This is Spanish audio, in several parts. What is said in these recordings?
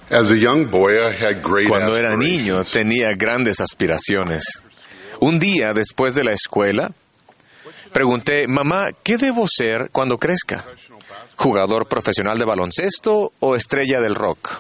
Cuando era niño tenía grandes aspiraciones. Un día, después de la escuela, pregunté, mamá, ¿qué debo ser cuando crezca? ¿Jugador profesional de baloncesto o estrella del rock?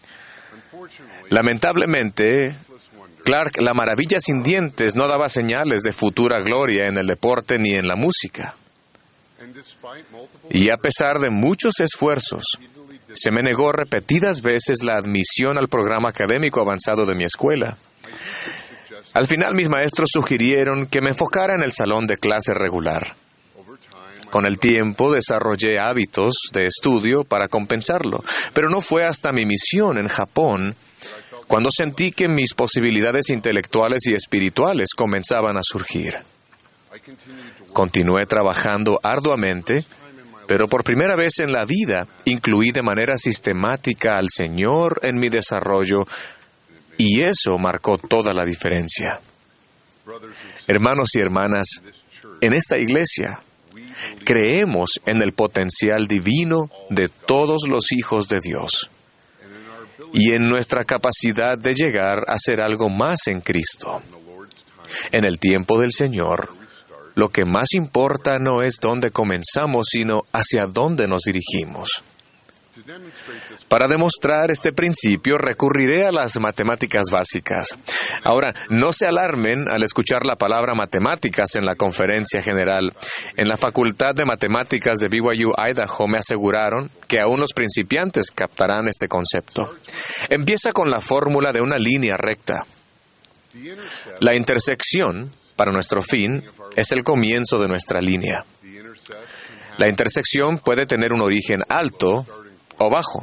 Lamentablemente, Clark, la maravilla sin dientes, no daba señales de futura gloria en el deporte ni en la música. Y a pesar de muchos esfuerzos, se me negó repetidas veces la admisión al programa académico avanzado de mi escuela. Al final, mis maestros sugirieron que me enfocara en el salón de clase regular. Con el tiempo desarrollé hábitos de estudio para compensarlo, pero no fue hasta mi misión en Japón cuando sentí que mis posibilidades intelectuales y espirituales comenzaban a surgir. Continué trabajando arduamente, pero por primera vez en la vida incluí de manera sistemática al Señor en mi desarrollo, y eso marcó toda la diferencia. Hermanos y hermanas, en esta iglesia creemos en el potencial divino de todos los hijos de Dios y en nuestra capacidad de llegar a ser algo más en Cristo. En el tiempo del Señor, lo que más importa no es dónde comenzamos, sino hacia dónde nos dirigimos. Para demostrar este principio, recurriré a las matemáticas básicas. Ahora, no se alarmen al escuchar la palabra matemáticas en la conferencia general. En la Facultad de Matemáticas de BYU, Idaho, me aseguraron que aún los principiantes captarán este concepto. Empieza con la fórmula de una línea recta. La intersección, para nuestro fin, es el comienzo de nuestra línea. La intersección puede tener un origen alto o bajo.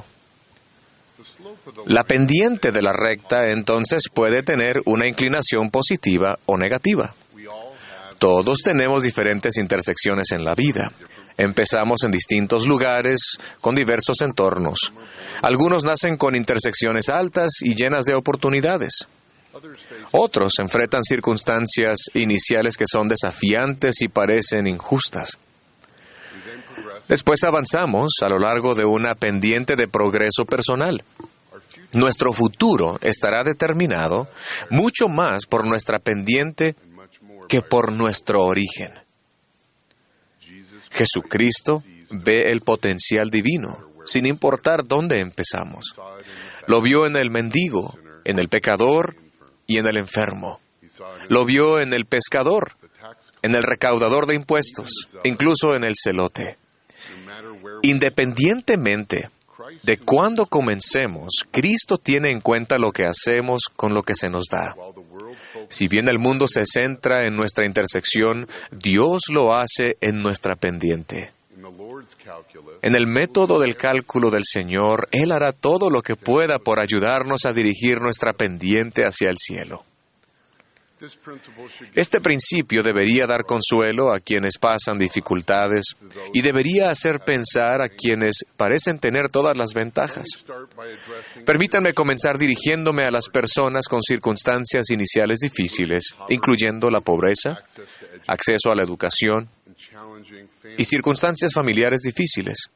La pendiente de la recta, entonces, puede tener una inclinación positiva o negativa. Todos tenemos diferentes intersecciones en la vida. Empezamos en distintos lugares, con diversos entornos. Algunos nacen con intersecciones altas y llenas de oportunidades. Otros enfrentan circunstancias iniciales que son desafiantes y parecen injustas. Después avanzamos a lo largo de una pendiente de progreso personal. Nuestro futuro estará determinado mucho más por nuestra pendiente que por nuestro origen. Jesucristo ve el potencial divino, sin importar dónde empezamos. Lo vio en el mendigo, en el pecador y en el enfermo. Lo vio en el pescador, en el recaudador de impuestos, incluso en el celote. Independientemente de cuándo comencemos, Cristo tiene en cuenta lo que hacemos con lo que se nos da. Si bien el mundo se centra en nuestra intersección, Dios lo hace en nuestra pendiente. En el método del cálculo del Señor, Él hará todo lo que pueda por ayudarnos a dirigir nuestra pendiente hacia el cielo. Este principio debería dar consuelo a quienes pasan dificultades y debería hacer pensar a quienes parecen tener todas las ventajas. Permítanme comenzar dirigiéndome a las personas con circunstancias iniciales difíciles, incluyendo la pobreza, acceso a la educación y circunstancias familiares difíciles.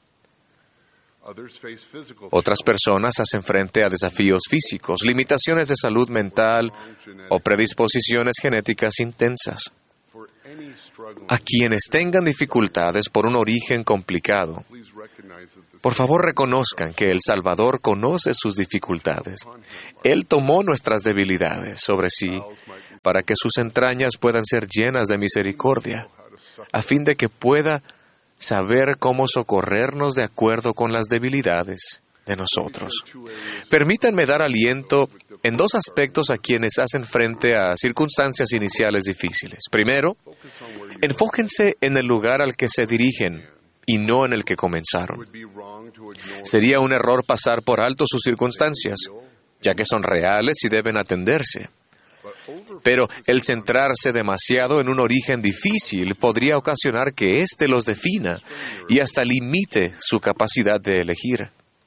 Otras personas hacen frente a desafíos físicos, limitaciones de salud mental o predisposiciones genéticas intensas. A quienes tengan dificultades por un origen complicado, por favor reconozcan que el Salvador conoce sus dificultades. Él tomó nuestras debilidades sobre sí para que sus entrañas puedan ser llenas de misericordia, a fin de que pueda saber cómo socorrernos de acuerdo con las debilidades de nosotros. Permítanme dar aliento en dos aspectos a quienes hacen frente a circunstancias iniciales difíciles. Primero, enfóquense en el lugar al que se dirigen y no en el que comenzaron. Sería un error pasar por alto sus circunstancias, ya que son reales y deben atenderse. Pero el centrarse demasiado en un origen difícil podría ocasionar que éste los defina y hasta limite su capacidad de elegir.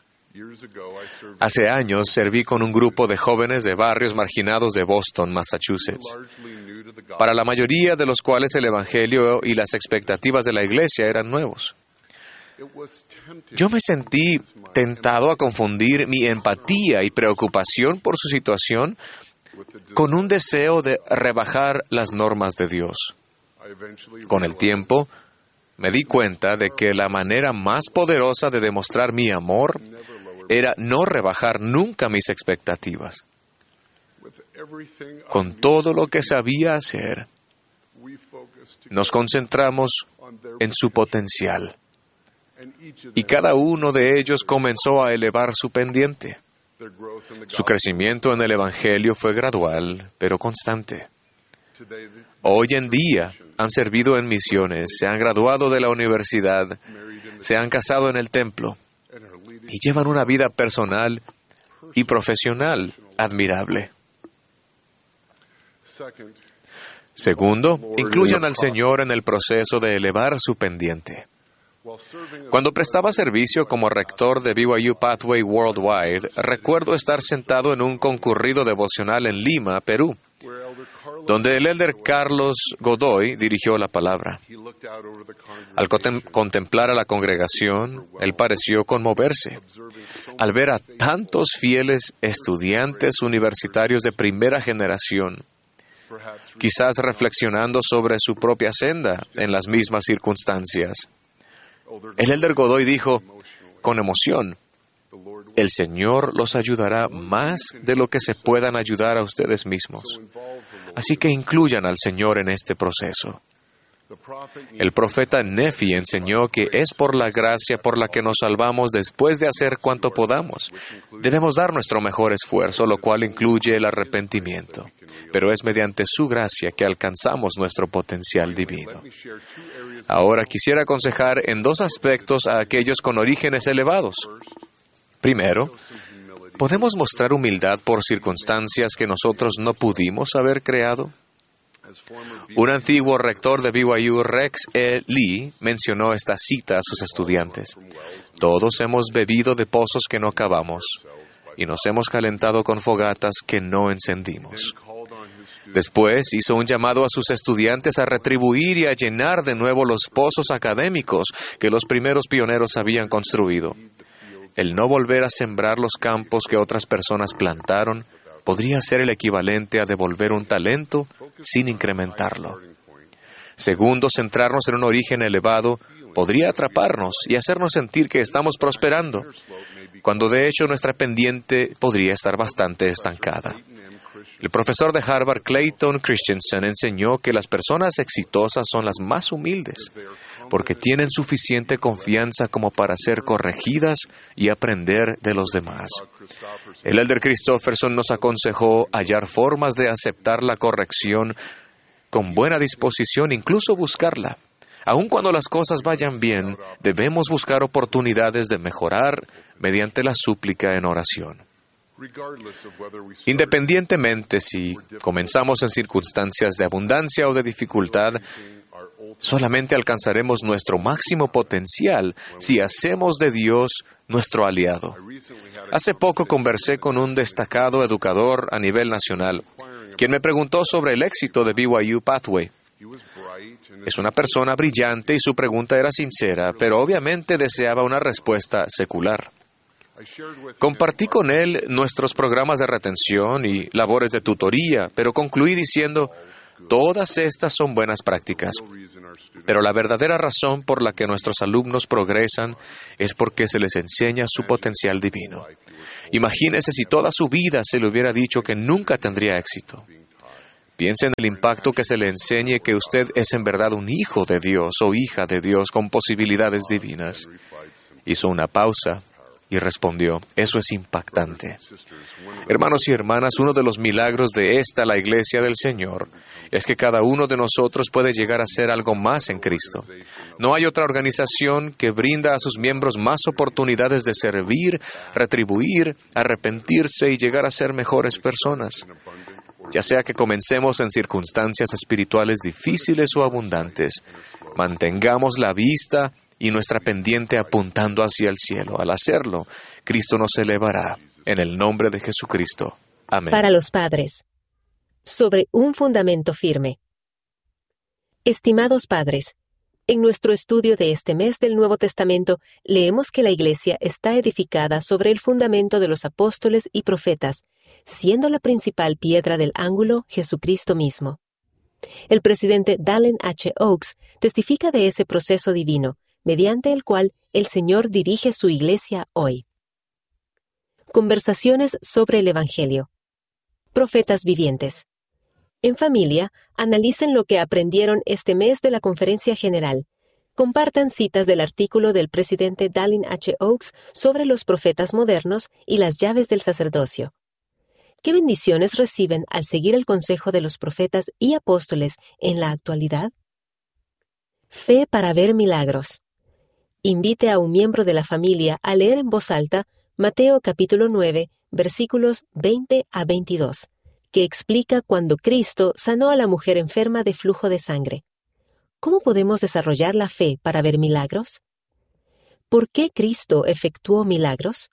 Hace años serví con un grupo de jóvenes de barrios marginados de Boston, Massachusetts, para la mayoría de los cuales el Evangelio y las expectativas de la iglesia eran nuevos. Yo me sentí tentado a confundir mi empatía y preocupación por su situación con un deseo de rebajar las normas de Dios. Con el tiempo, me di cuenta de que la manera más poderosa de demostrar mi amor era no rebajar nunca mis expectativas. Con todo lo que sabía hacer, nos concentramos en su potencial. Y cada uno de ellos comenzó a elevar su pendiente. Su crecimiento en el Evangelio fue gradual, pero constante. Hoy en día han servido en misiones, se han graduado de la universidad, se han casado en el templo y llevan una vida personal y profesional admirable. Segundo, incluyan al Señor en el proceso de elevar su pendiente. Cuando prestaba servicio como rector de BYU Pathway Worldwide, recuerdo estar sentado en un concurrido devocional en Lima, Perú, donde el elder Carlos Godoy dirigió la palabra. Al contemplar a la congregación, él pareció conmoverse. Al ver a tantos fieles estudiantes universitarios de primera generación, quizás reflexionando sobre su propia senda en las mismas circunstancias, el elder Godoy dijo, con emoción, el Señor los ayudará más de lo que se puedan ayudar a ustedes mismos. Así que incluyan al Señor en este proceso. El profeta Nefi enseñó que es por la gracia por la que nos salvamos después de hacer cuanto podamos. Debemos dar nuestro mejor esfuerzo, lo cual incluye el arrepentimiento. Pero es mediante su gracia que alcanzamos nuestro potencial divino. Ahora quisiera aconsejar en dos aspectos a aquellos con orígenes elevados. Primero, ¿podemos mostrar humildad por circunstancias que nosotros no pudimos haber creado? Un antiguo rector de BYU, Rex E. Lee, mencionó esta cita a sus estudiantes. Todos hemos bebido de pozos que no cavamos y nos hemos calentado con fogatas que no encendimos. Después hizo un llamado a sus estudiantes a retribuir y a llenar de nuevo los pozos académicos que los primeros pioneros habían construido. El no volver a sembrar los campos que otras personas plantaron podría ser el equivalente a devolver un talento sin incrementarlo. Segundo, centrarnos en un origen elevado podría atraparnos y hacernos sentir que estamos prosperando, cuando de hecho nuestra pendiente podría estar bastante estancada. El profesor de Harvard, Clayton Christensen, enseñó que las personas exitosas son las más humildes, porque tienen suficiente confianza como para ser corregidas y aprender de los demás. El elder Christofferson nos aconsejó hallar formas de aceptar la corrección con buena disposición, incluso buscarla. Aun cuando las cosas vayan bien, debemos buscar oportunidades de mejorar mediante la súplica en oración. Independientemente si comenzamos en circunstancias de abundancia o de dificultad, solamente alcanzaremos nuestro máximo potencial si hacemos de Dios nuestro aliado. Hace poco conversé con un destacado educador a nivel nacional, quien me preguntó sobre el éxito de BYU Pathway. Es una persona brillante y su pregunta era sincera, pero obviamente deseaba una respuesta secular. Compartí con él nuestros programas de retención y labores de tutoría, pero concluí diciendo, todas estas son buenas prácticas, pero la verdadera razón por la que nuestros alumnos progresan es porque se les enseña su potencial divino. Imagínese si toda su vida se le hubiera dicho que nunca tendría éxito. Piense en el impacto que se le enseñe que usted es en verdad un hijo de Dios o hija de Dios con posibilidades divinas. Hizo una pausa y respondió, eso es impactante. Hermanos y hermanas, uno de los milagros de la Iglesia del Señor, es que cada uno de nosotros puede llegar a ser algo más en Cristo. No hay otra organización que brinda a sus miembros más oportunidades de servir, retribuir, arrepentirse y llegar a ser mejores personas. Ya sea que comencemos en circunstancias espirituales difíciles o abundantes, mantengamos la vista y nuestra pendiente apuntando hacia el cielo. Al hacerlo, Cristo nos elevará. En el nombre de Jesucristo. Amén. Para los padres. Sobre un fundamento firme. Estimados padres, En nuestro estudio de este mes del Nuevo Testamento, leemos que la Iglesia está edificada sobre el fundamento de los apóstoles y profetas, siendo la principal piedra del ángulo Jesucristo mismo. El presidente Dallin H. Oaks testifica de ese proceso divino, mediante el cual el Señor dirige su Iglesia hoy. Conversaciones sobre el Evangelio. Profetas vivientes. En familia, analicen lo que aprendieron este mes de la Conferencia General. Compartan citas del artículo del presidente Dallin H. Oaks sobre los profetas modernos y las llaves del sacerdocio. ¿Qué bendiciones reciben al seguir el consejo de los profetas y apóstoles en la actualidad? Fe para ver milagros. Invite a un miembro de la familia a leer en voz alta Mateo capítulo 9, versículos 20 a 22. Que explica cuando Cristo sanó a la mujer enferma de flujo de sangre. ¿Cómo podemos desarrollar la fe para ver milagros? ¿Por qué Cristo efectuó milagros?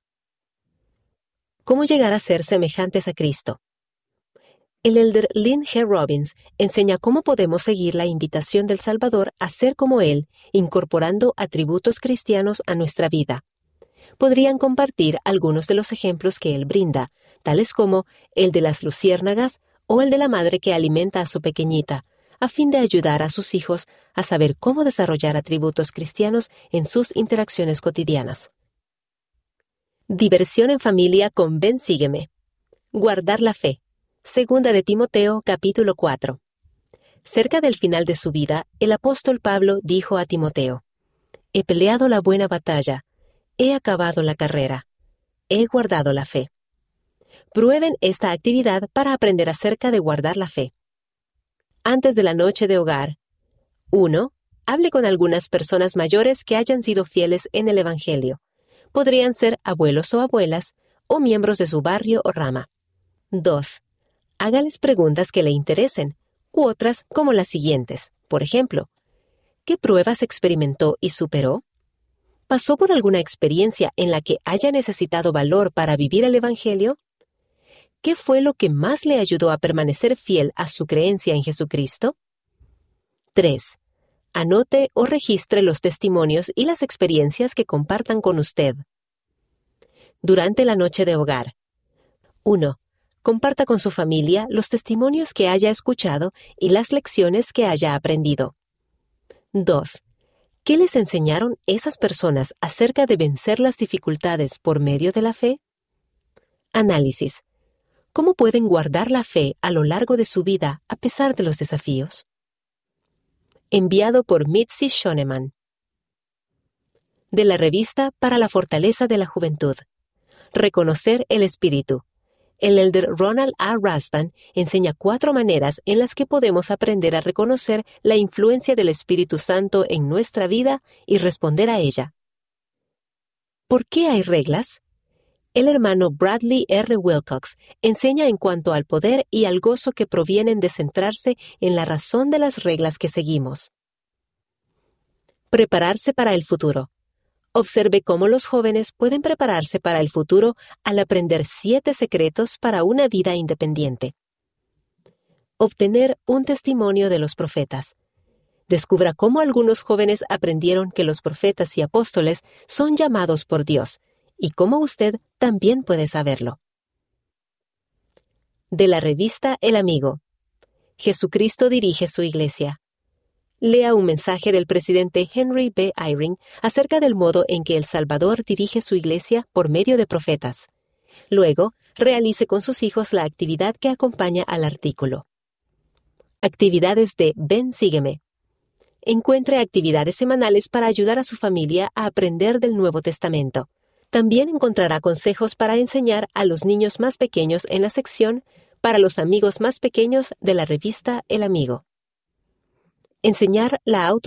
¿Cómo llegar a ser semejantes a Cristo? El elder Lynn G. Robbins enseña cómo podemos seguir la invitación del Salvador a ser como Él, incorporando atributos cristianos a nuestra vida. Podrían compartir algunos de los ejemplos que Él brinda, tales como el de las luciérnagas o el de la madre que alimenta a su pequeñita, a fin de ayudar a sus hijos a saber cómo desarrollar atributos cristianos en sus interacciones cotidianas. Diversión en familia con Ven Sígueme. Guardar la fe. Segunda de Timoteo, capítulo 4. Cerca del final de su vida, el apóstol Pablo dijo a Timoteo: «He peleado la buena batalla, he acabado la carrera, he guardado la fe». Prueben esta actividad para aprender acerca de guardar la fe. Antes de la noche de hogar. 1. Hable con algunas personas mayores que hayan sido fieles en el Evangelio. Podrían ser abuelos o abuelas, o miembros de su barrio o rama. 2. Hágales preguntas que le interesen, u otras como las siguientes. Por ejemplo, ¿qué pruebas experimentó y superó? ¿Pasó por alguna experiencia en la que haya necesitado valor para vivir el Evangelio? ¿Qué fue lo que más le ayudó a permanecer fiel a su creencia en Jesucristo? 3. Anote o registre los testimonios y las experiencias que compartan con usted. Durante la noche de hogar. 1. Comparta con su familia los testimonios que haya escuchado y las lecciones que haya aprendido. 2. ¿Qué les enseñaron esas personas acerca de vencer las dificultades por medio de la fe? Análisis. ¿Cómo pueden guardar la fe a lo largo de su vida a pesar de los desafíos? Enviado por Mitzi Shoneman. De la revista Para la Fortaleza de la Juventud. Reconocer el Espíritu. El elder Ronald A. Rasband enseña 4 maneras en las que podemos aprender a reconocer la influencia del Espíritu Santo en nuestra vida y responder a ella. ¿Por qué hay reglas? El hermano Bradley R. Wilcox enseña en cuanto al poder y al gozo que provienen de centrarse en la razón de las reglas que seguimos. Prepararse para el futuro. Observe cómo los jóvenes pueden prepararse para el futuro al aprender 7 secretos para una vida independiente. Obtener un testimonio de los profetas. Descubra cómo algunos jóvenes aprendieron que los profetas y apóstoles son llamados por Dios, y cómo usted también puede saberlo. De la revista El Amigo. Jesucristo dirige su iglesia. Lea un mensaje del presidente Henry B. Eyring acerca del modo en que El Salvador dirige su iglesia por medio de profetas. Luego, realice con sus hijos la actividad que acompaña al artículo. Actividades de Ven Sígueme. Encuentre actividades semanales para ayudar a su familia a aprender del Nuevo Testamento. También encontrará consejos para enseñar a los niños más pequeños en la sección Para los amigos más pequeños de la revista El Amigo. Enseñar la